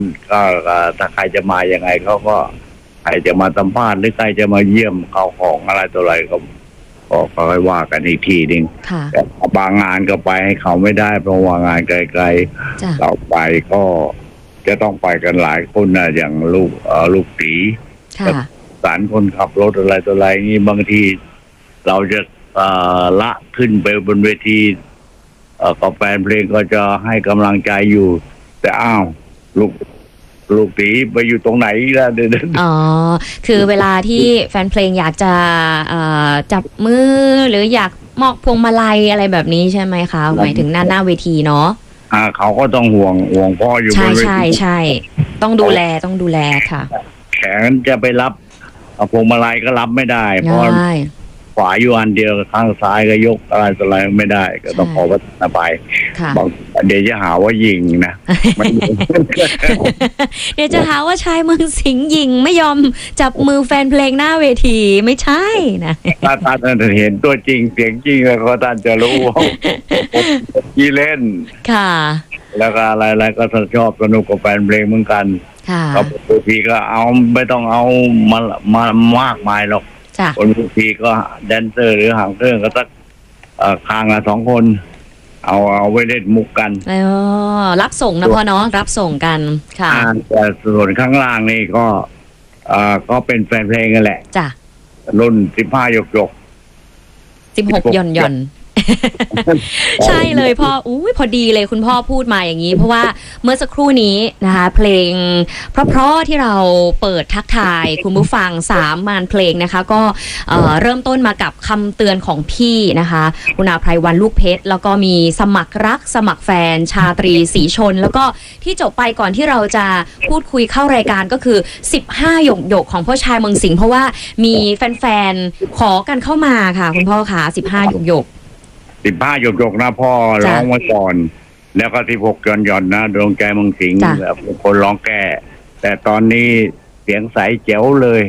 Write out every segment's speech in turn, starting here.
ก็ถ้าใครจะมายังไงเขาก็ใครจะมาสัมภาษณ์หรือใครจะมาเยี่ยมเขาของอะไรตัวอะไรก็ค่อยว่ากันอีกทีนึงแต่บางงานก็ไปให้เขาไม่ได้เพราะว่างานไกลๆเราไปก็จะต้องไปกันหลายคนนะอย่างลูกตีสารคนขับรถอะไรตัวอะไรนี่บางทีเราจะละขึ้นไปบนเวทีกับแฟนเพลงก็จะให้กำลังใจอยู่แต่อ้าวลูกตีไปอยู่ตรงไหนล่ะอ๋อคือเวลาที่แฟนเพลงอยากจะจับมือหรืออยากมอบพวงมาลัยอะไรแบบนี้ใช่ไหมคะหมายถึงหน้าเวทีเนาะเขาก็ต้องห่วงพ่ออยู่บนเวทีใช่ต้องดูแลค่ะแขนจะไปรับพวงมาลัยก็รับไม่ได้เพราะขวาอยู่อันเดียวข้างซ้ายก็ยกอะไรไม่ได้ก็ต้องขอวัฒนไปบอกเดี๋ยวจะหาว่ายิงนะเดี๋ยวจะหาว่าชายเมืองสิงห์ยิงไม่ยอมจับมือแฟนเพลงหน้าเวทีไม่ใช่นะถ้าท่านเห็นตัวจริงเสียงจริงแล้วก็ท่านจะรู้ว่ายี่เล่นค่ะแล้วก็อะไรก็ชอบสนุกกับแฟนเพลงเหมือนกันก็บางทีก็เอาไม่ต้องเอามากมายหรอกคนบางทีก็แดนเซอร์หรือหางเครื่องก็สักข้างละ2 คนเอาไว้เล่นมุกกันรับส่งนะพ่อเนาะรับส่งกันค่ะแต่ส่วนข้างล่างนี่ก็เป็นแฟนเพลงกันแหละจ้ะรุ่น15 หยก 16 หย่อนใช่เลยพ่อพอดีเลยคุณพ่อพูดมาอย่างนี้เพราะว่าเมื่อสักครู่นี้นะคะเพลงเพราะที่เราเปิดทักทายคุณผู้ฟัง3 มานเพลงนะคะก็เริ่มต้นมากับคำเตือนของพี่นะคะคุณอาไพรวรรณลูกเพชรแล้วก็มีสมัครรักสมัครแฟนชาตรีศรีชนแล้วก็ที่จบไปก่อนที่เราจะพูดคุยเข้ารายการก็คือ15 หยกของพ่อชายเมืองสิงห์เพราะว่ามีแฟนๆขอกันเข้ามาค่ะคุณพ่อค่ะ15 หยก 15 หยกนะพ่อร้องไว้ก่อนแล้วก็16 หย่อนนะดวงใจเมืองสิงห์คนร้องแก้แต่ตอนนี้เสียงใสแจ๋วเลย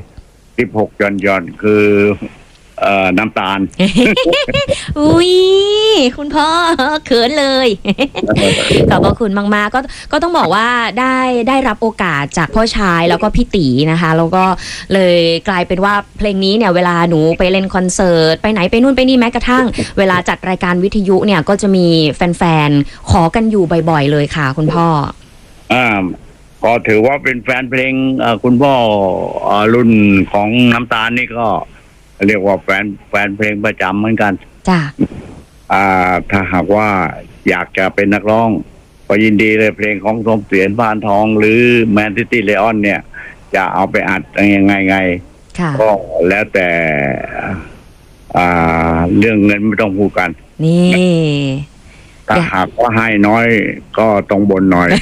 16 หย่อนคือน้ำตาลอุ้ยคุณพ่อเขินเลยขอบพระคุณมากๆก็ต้องบอกว่าได้รับโอกาสจากพ่อชายแล้วก็พี่ตีนะคะแล้วก็เลยกลายเป็นว่าเพลงนี้เนี่ยเวลาหนูไปเล่นคอนเสิร์ตไปไหนไปนู่นไปนี่แม้กระทั่งเวลาจัดรายการวิทยุเนี่ยก็จะมีแฟนๆขอกันอยู่บ่อยๆเลยค่ะคุณพ่อก็ถือว่าเป็นแฟนเพลงคุณพ่อรุ่นของน้ำตาลนี่ก็เรียกว่าแฟนเพลงประจำเหมือนกันจ้ะถ้าหากว่าอยากจะเป็นนักร้องก็ยินดีเลยเพลงของสมเสียรพานทองหรือแมนซิตี้เลออนเนี่ยจะเอาไปอัดยังไงก็แล้วแต่เรื่องเงินไม่ต้องพูดกันนี่ถ้าหากว่าให้น้อยก็ต้องบ่นหน่อย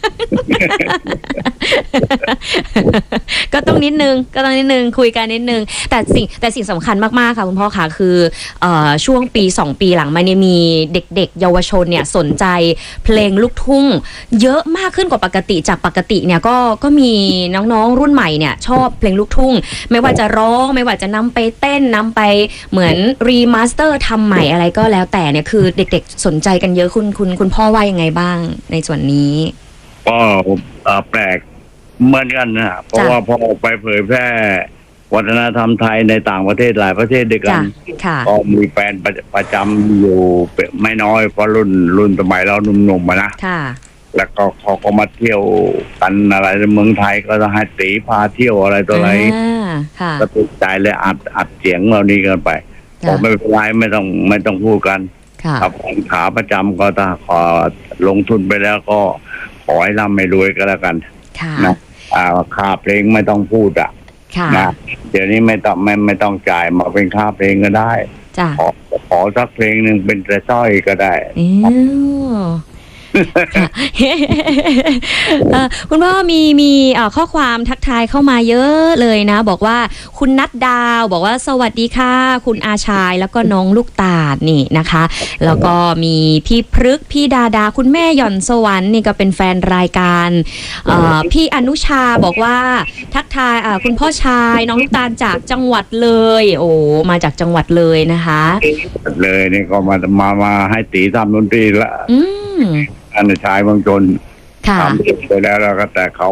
ก็ต้องนิดนึงคุยกันนิดนึงแต่สิ่งสำคัญมากๆค่ะคุณพ่อค่ะคือช่วงปี2 ปีหลังมาเนี่ยมีเด็กๆเยาวชนเนี่ยสนใจเพลงลูกทุ่งเยอะมากขึ้นกว่าปกติจากปกติเนี่ยก็มีน้องๆรุ่นใหม่เนี่ยชอบเพลงลูกทุ่งไม่ว่าจะร้องไม่ว่าจะนำไปเต้นนำไปเหมือนรีมาสเตอร์ทำใหม่อะไรก็แล้วแต่เนี่ยคือเด็กๆสนใจกันเยอะคุณพ่อว่ายังไงบ้างในส่วนนี้ก็แปลกเหมือนกันนะเพราะว่าพอไปเผยแพร่วัฒนธรรมไทยในต่างประเทศหลายประเทศด้วยกันก็มีแฟนประจำอยู่ไม่น้อยเพราะรุ่นสมัยเราหนุ่มๆนะแล้วก็เขาก็มาเที่ยวกันอะไรในเมืองไทยก็จะให้ตีพาเที่ยวอะไรตัวอะไรก็ติดใจเลยอัดเสียงเรานี้กันไปผมไม่เป็นไรไม่ต้องพูดกันครับขาประจำก็ถ้าขอลงทุนไปแล้วก็ขอให้ร่ำไม่รวยก็แล้วกันนะค่าเพลงไม่ต้องพูดนะเดี๋ยวนี้ไม่ต้องจ่ายมาเป็นค่าเพลงก็ได้ขอสักเพลงหนึ่งเป็นแต่สร้อยก็ได้คุณพ่อมีข้อความทักทายเข้ามาเยอะเลยนะบอกว่าคุณนัดดาวบอกว่าสวัสดีค่ะคุณอาชายแล้วก็น้องลูกตาดนี่นะคะแล้วก็มีพี่พฤกษ์พี่ดาคุณแม่หย่อนสวรรค์นี่ก็เป็นแฟนรายการพี่อนุชาบอกว่าทักทายคุณพ่อชายน้องลูกตาลจากจังหวัดเลยโอ้มาจากจังหวัดเลยนะคะเลยนี่ก็มาให้ตีทำดนตรีละอันชายบางจนค่ะทำไปแล้วก็แต่เขา